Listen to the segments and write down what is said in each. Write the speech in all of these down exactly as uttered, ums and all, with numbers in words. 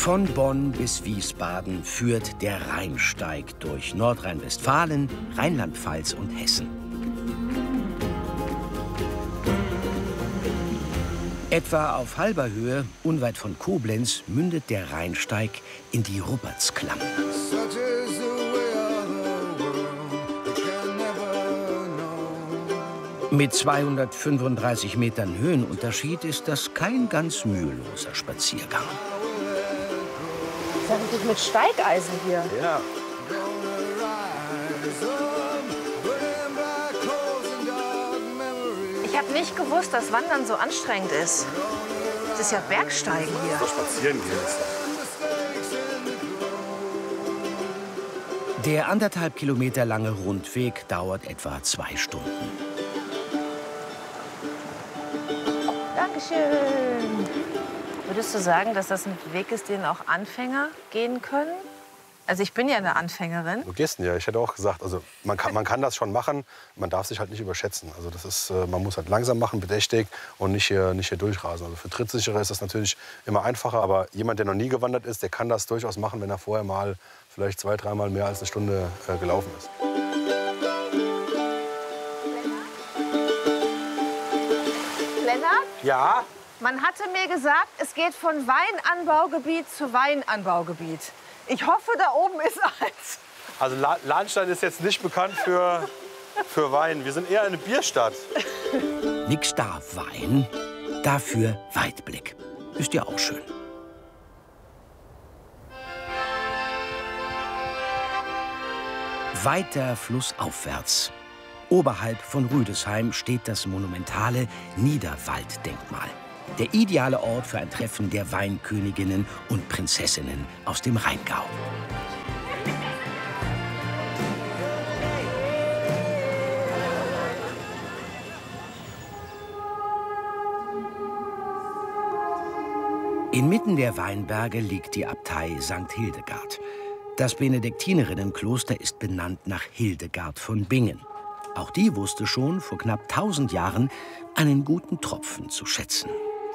Von Bonn bis Wiesbaden führt der Rheinsteig durch Nordrhein-Westfalen, Rheinland-Pfalz und Hessen. Etwa auf halber Höhe, unweit von Koblenz, mündet der Rheinsteig in die Ruppertsklamm. Mit zweihundertfünfunddreißig Metern Höhenunterschied ist das kein ganz müheloser Spaziergang. Das ist ja richtig mit Steigeisen hier. Ja. Ich habe nicht gewusst, dass Wandern so anstrengend ist. Das ist ja Bergsteigen hier. So spazieren gehen. Der anderthalb Kilometer lange Rundweg dauert etwa zwei Stunden. Dankeschön. Würdest du sagen, dass das ein Weg ist, den auch Anfänger gehen können? Also ich bin ja eine Anfängerin. Du gehst ja, ich hätte auch gesagt, also man kann, man kann das schon machen, man darf sich halt nicht überschätzen. Also das ist, man muss halt langsam machen, bedächtig und nicht hier, nicht hier durchrasen. Also für Trittsicherer ist das natürlich immer einfacher, aber jemand, der noch nie gewandert ist, der kann das durchaus machen, wenn er vorher mal vielleicht zwei, dreimal mehr als eine Stunde äh, gelaufen ist. Lennart? Ja? Man hatte mir gesagt, es geht von Weinanbaugebiet zu Weinanbaugebiet. Ich hoffe, da oben ist eins. Also La Lahnstein ist jetzt nicht bekannt für, für Wein. Wir sind eher eine Bierstadt. Nix da Wein, dafür Weitblick. Ist ja auch schön. Weiter flussaufwärts. Oberhalb von Rüdesheim steht das monumentale Niederwalddenkmal. Der ideale Ort für ein Treffen der Weinköniginnen und Prinzessinnen aus dem Rheingau. Inmitten der Weinberge liegt die Abtei Sankt Hildegard. Das Benediktinerinnenkloster ist benannt nach Hildegard von Bingen. Auch die wusste schon vor knapp tausend Jahren einen guten Tropfen zu schätzen.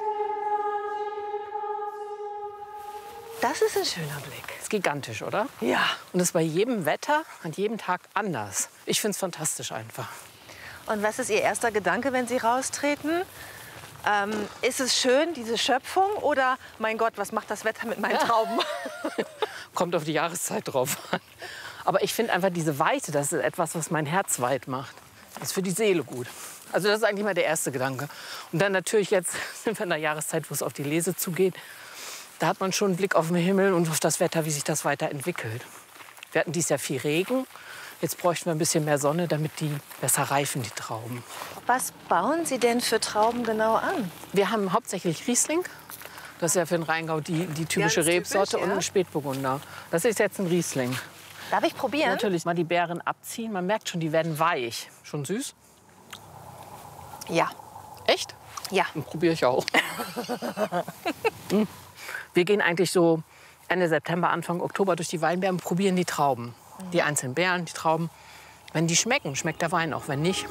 Das ist ein schöner Blick. Das ist gigantisch, oder? Ja. Und es ist bei jedem Wetter, an jedem Tag anders. Ich finde es fantastisch einfach. Und was ist Ihr erster Gedanke, wenn Sie raustreten? Ähm, ist es schön, diese Schöpfung? Oder, mein Gott, was macht das Wetter mit meinen Ja. Trauben? Kommt auf die Jahreszeit drauf an. Aber ich finde einfach diese Weite, das ist etwas, was mein Herz weit macht. Das ist für die Seele gut. Also das ist eigentlich mal der erste Gedanke. Und dann natürlich jetzt sind wir in der Jahreszeit, wo es auf die Lese zugeht. Da hat man schon einen Blick auf den Himmel und auf das Wetter, wie sich das weiterentwickelt. Wir hatten dieses Jahr viel Regen. Jetzt bräuchten wir ein bisschen mehr Sonne, damit die besser reifen, die Trauben. Was bauen Sie denn für Trauben genau an? Wir haben hauptsächlich Riesling. Das ist ja für den Rheingau die, die typische Ganz typisch, Rebsorte ja. und ein Spätburgunder. Das ist jetzt ein Riesling. Darf ich probieren? Natürlich mal die Beeren abziehen. Man merkt schon, die werden weich. Schon süß? Ja. Echt? Ja. Dann probiere ich auch. Hm. Wir gehen eigentlich so Ende September, Anfang Oktober durch die Weinberge und probieren die Trauben. Die einzelnen Beeren, die Trauben. Wenn die schmecken, schmeckt der Wein auch. Wenn nicht.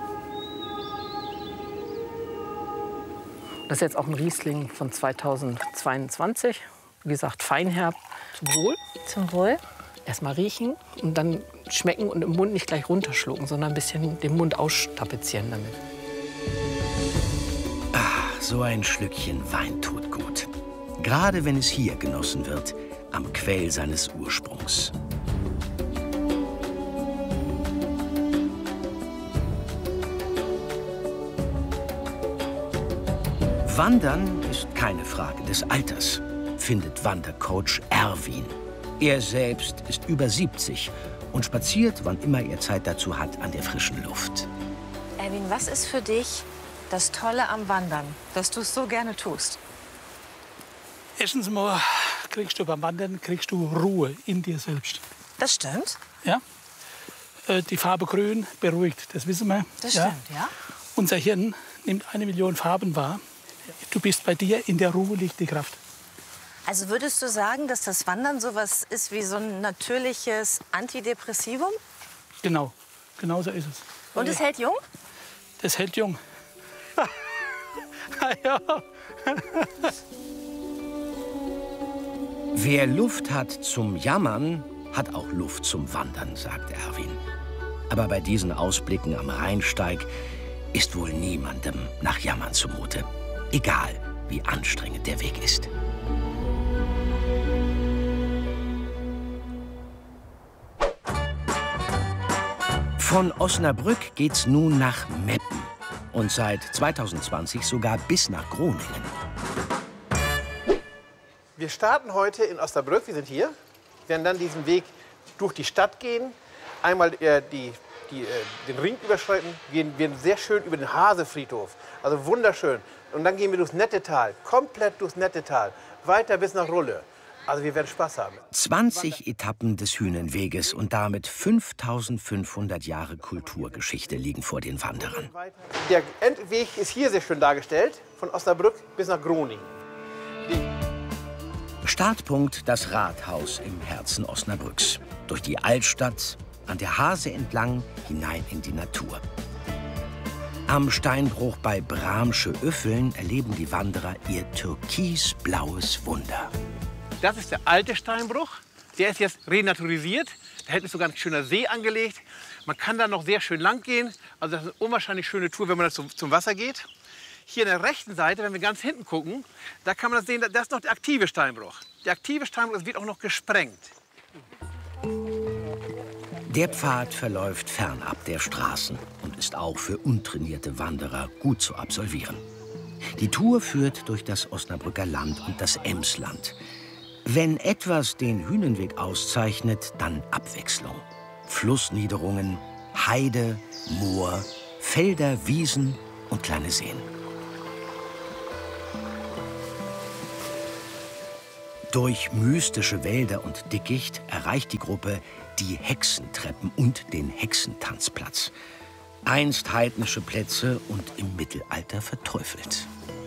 Das ist jetzt auch ein Riesling von zweitausendzweiundzwanzig. Wie gesagt, feinherb. Zum Wohl. Zum Wohl. Erst mal riechen und dann schmecken und im Mund nicht gleich runterschlucken, sondern ein bisschen den Mund austapezieren damit. Ah, so ein Schlückchen Wein tut gut. Gerade wenn es hier genossen wird, am Quell seines Ursprungs. Wandern ist keine Frage des Alters, findet Wandercoach Erwin. Er selbst ist über siebzig und spaziert, wann immer er Zeit dazu hat, an der frischen Luft. Erwin, was ist für dich das Tolle am Wandern, dass du es so gerne tust? Erstens mal kriegst du beim Wandern kriegst du Ruhe in dir selbst. Das stimmt. Ja? Äh, Die Farbe Grün beruhigt, das wissen wir. Das ja? stimmt, ja. Unser Hirn nimmt eine Million Farben wahr. Du bist bei dir, in der Ruhe liegt die Kraft. Also würdest du sagen, dass das Wandern so was ist wie so ein natürliches Antidepressivum? Genau, genau so ist es. Und es hält jung? Das hält jung. Ja. Wer Luft hat zum Jammern, hat auch Luft zum Wandern, sagt Erwin. Aber bei diesen Ausblicken am Rheinsteig ist wohl niemandem nach Jammern zumute. Egal, wie anstrengend der Weg ist. Von Osnabrück geht's nun nach Meppen und seit zweitausendzwanzig sogar bis nach Groningen. Wir starten heute in Osnabrück, wir sind hier, werden dann diesen Weg durch die Stadt gehen, einmal äh, die, die, äh, den Ring überschreiten, gehen wir sehr schön über den Hasefriedhof, also wunderschön. Und dann gehen wir durchs Nettetal, komplett durchs Nettetal, weiter bis nach Rulle. Also wir werden Spaß haben. zwanzig Etappen des Hünenweges und damit fünftausendfünfhundert Jahre Kulturgeschichte liegen vor den Wanderern. Der Endweg ist hier sehr schön dargestellt, von Osnabrück bis nach Groningen. Startpunkt das Rathaus im Herzen Osnabrücks. Durch die Altstadt, an der Hase entlang, hinein in die Natur. Am Steinbruch bei Bramsche Üffeln erleben die Wanderer ihr türkisblaues Wunder. Das ist der alte Steinbruch. Der ist jetzt renaturisiert. Da hätte es sogar ein schöner See angelegt. Man kann da noch sehr schön lang gehen. Also das ist eine unwahrscheinlich schöne Tour, wenn man da zum, zum Wasser geht. Hier an der rechten Seite, wenn wir ganz hinten gucken, da kann man das sehen, das ist noch der aktive Steinbruch. Der aktive Steinbruch wird auch noch gesprengt. Der Pfad verläuft fernab der Straßen und ist auch für untrainierte Wanderer gut zu absolvieren. Die Tour führt durch das Osnabrücker Land und das Emsland. Wenn etwas den Hünenweg auszeichnet, dann Abwechslung. Flussniederungen, Heide, Moor, Felder, Wiesen und kleine Seen. Durch mystische Wälder und Dickicht erreicht die Gruppe die Hexentreppen und den Hexentanzplatz. Einst heidnische Plätze und im Mittelalter verteufelt.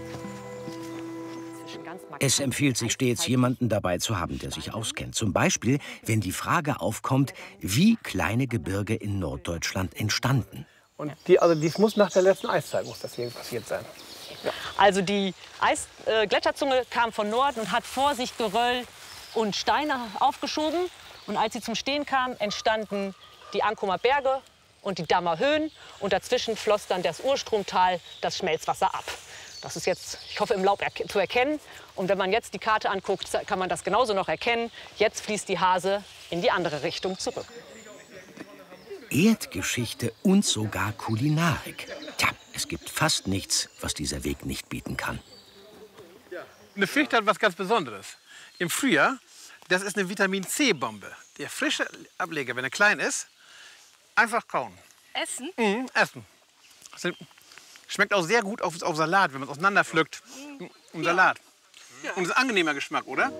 Es empfiehlt sich stets, jemanden dabei zu haben, der sich auskennt. Zum Beispiel, wenn die Frage aufkommt, wie kleine Gebirge in Norddeutschland entstanden. Und die, also dies muss nach der letzten Eiszeit muss das hier passiert sein. Ja. Also die Eis, äh, Gletscherzunge kam von Norden und hat vor sich Geröll und Steine aufgeschoben. Und als sie zum Stehen kam, entstanden die Ankumer Berge und die Dammer Höhen. Und dazwischen floss dann das Urstromtal, das Schmelzwasser ab. Das ist jetzt, ich hoffe, im Laub er zu erkennen. Und wenn man jetzt die Karte anguckt, kann man das genauso noch erkennen. Jetzt fließt die Hase in die andere Richtung zurück. Erdgeschichte und sogar Kulinarik. Tja, es gibt fast nichts, was dieser Weg nicht bieten kann. Eine Fichte hat was ganz Besonderes. Im Frühjahr, das ist eine Vitamin-C-Bombe. Der frische Ableger, wenn er klein ist, einfach kauen. Essen? Mhm, essen. Das schmeckt auch sehr gut auf, auf Salat, wenn man es auseinanderpflückt. Im Salat. Und es ist ein angenehmer Geschmack, oder?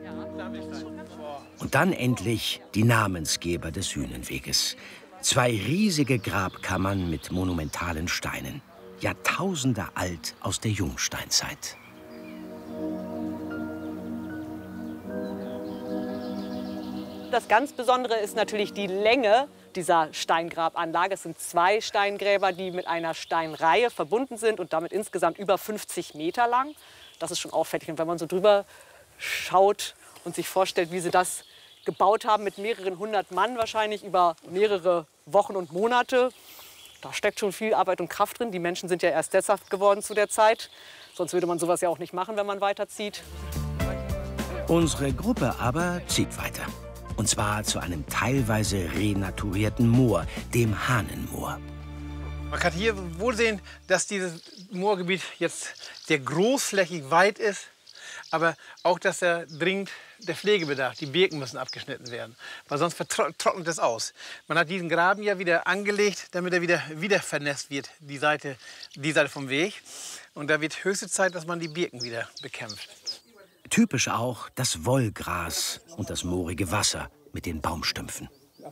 Und dann endlich die Namensgeber des Hünenweges. Zwei riesige Grabkammern mit monumentalen Steinen. Jahrtausende alt aus der Jungsteinzeit. Das ganz Besondere ist natürlich die Länge dieser Steingrabanlage. Es sind zwei Steingräber, die mit einer Steinreihe verbunden sind und damit insgesamt über fünfzig Meter lang. Das ist schon auffällig. Und wenn man so drüber schaut und sich vorstellt, wie sie das gebaut haben mit mehreren hundert Mann wahrscheinlich über mehrere Wochen und Monate, da steckt schon viel Arbeit und Kraft drin. Die Menschen sind ja erst sesshaft geworden zu der Zeit. Sonst würde man sowas ja auch nicht machen, wenn man weiterzieht. Unsere Gruppe aber zieht weiter. Und zwar zu einem teilweise renaturierten Moor, dem Hahnenmoor. Man kann hier wohl sehen, dass dieses Moorgebiet jetzt sehr großflächig weit ist, aber auch, dass er dringend der Pflegebedarf, die Birken müssen abgeschnitten werden, weil sonst vertrocknet es aus. Man hat diesen Graben ja wieder angelegt, damit er wieder, wieder vernässt wird, die Seite, die Seite vom Weg. Und da wird höchste Zeit, dass man die Birken wieder bekämpft. Typisch auch das Wollgras und das moorige Wasser mit den Baumstümpfen.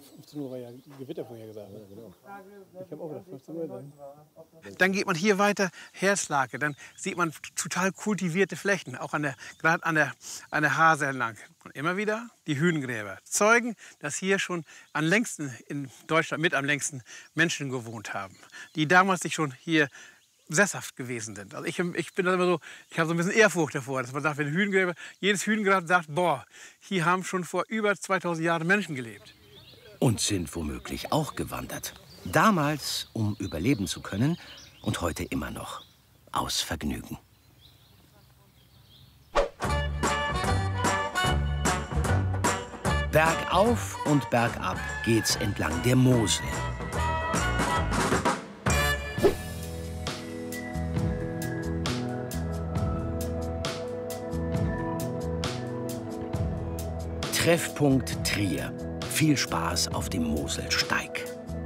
Dann geht man hier weiter, Herzlake, dann sieht man total kultivierte Flächen, auch an der, gerade an der, an der Hase entlang. Und immer wieder die Hünengräber zeugen, dass hier schon am längsten in Deutschland, mit am längsten Menschen gewohnt haben, die damals sich schon hier sesshaft gewesen sind. Also ich, ich bin da immer so, ich habe so ein bisschen Ehrfurcht davor, dass man sagt, wenn Hühngräber, jedes Hühngrab sagt, boah, hier haben schon vor über zweitausend Jahren Menschen gelebt. Und sind womöglich auch gewandert. Damals, um überleben zu können, und heute immer noch. Aus Vergnügen. Bergauf und bergab geht's entlang der Mosel. Treffpunkt Trier. Viel Spaß auf dem Moselsteig.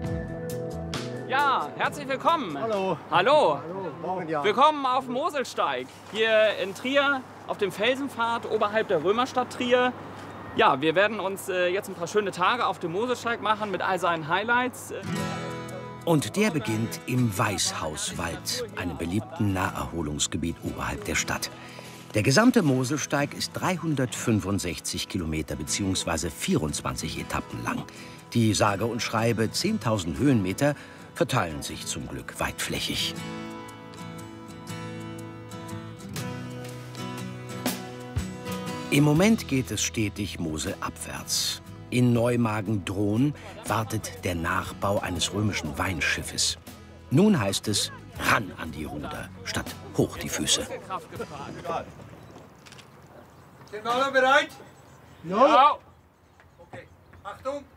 Ja, herzlich willkommen. Hallo. Hallo. Hallo. Morgen, ja. Willkommen auf dem Moselsteig. Hier in Trier auf dem Felsenpfad oberhalb der Römerstadt Trier. Ja, wir werden uns äh, jetzt ein paar schöne Tage auf dem Moselsteig machen mit all seinen Highlights. Und der beginnt im Weißhauswald, einem beliebten Naherholungsgebiet oberhalb der Stadt. Der gesamte Moselsteig ist dreihundertfünfundsechzig Kilometer bzw. vierundzwanzig Etappen lang. Die sage und schreibe zehntausend Höhenmeter verteilen sich zum Glück weitflächig. Im Moment geht es stetig moselabwärts. In Neumagen-Dhron wartet der Nachbau eines römischen Weinschiffes. Nun heißt es ran an die Ruder, statt hoch die Füße. Sind wir alle bereit? Ja. Okay, Achtung!